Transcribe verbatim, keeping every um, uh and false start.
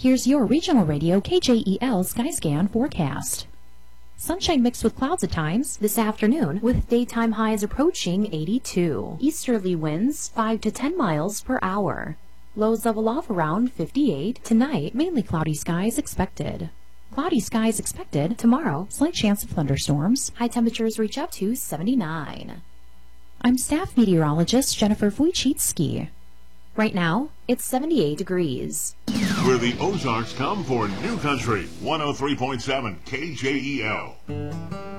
Here's your regional radio K J E L Skyscan forecast. Sunshine mixed with clouds at times this afternoon, with daytime highs approaching eighty-two. Easterly winds five to ten miles per hour. Lows level off around fifty-eight. Tonight, mainly cloudy skies expected. Cloudy skies expected tomorrow. Slight chance of thunderstorms. High temperatures reach up to seventy-nine. I'm staff meteorologist Jennifer Wojcicki. Right now, it's seventy-eight degrees. Where the Ozarks come for New Country, one oh three point seven K J E L.